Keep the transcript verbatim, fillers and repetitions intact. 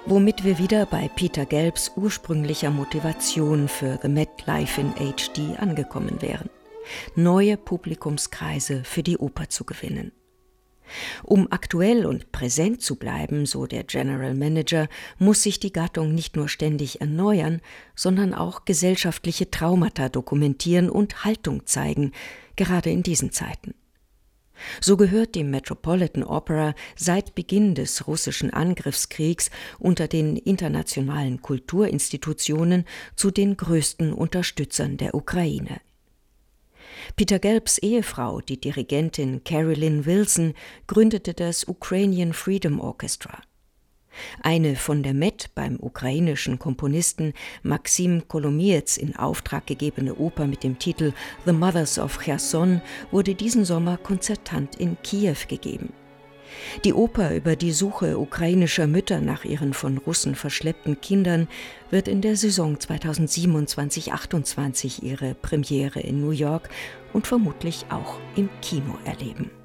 Womit wir wieder bei Peter Gelbs ursprünglicher Motivation für The Met Live in H D angekommen wären: neue Publikumskreise für die Oper zu gewinnen. Um aktuell und präsent zu bleiben, so der General Manager, muss sich die Gattung nicht nur ständig erneuern, sondern auch gesellschaftliche Traumata dokumentieren und Haltung zeigen, gerade in diesen Zeiten. So gehört die Metropolitan Opera seit Beginn des russischen Angriffskriegs unter den internationalen Kulturinstitutionen zu den größten Unterstützern der Ukraine. Peter Gelbs Ehefrau, die Dirigentin Carolyn Wilson, gründete das Ukrainian Freedom Orchestra. Eine von der Met beim ukrainischen Komponisten Maxim Kolomiez in Auftrag gegebene Oper mit dem Titel The Mothers of Cherson wurde diesen Sommer konzertant in Kiew gegeben. Die Oper über die Suche ukrainischer Mütter nach ihren von Russen verschleppten Kindern wird in der Saison zweitausendsiebenundzwanzig achtundzwanzig ihre Premiere in New York und vermutlich auch im Kino erleben.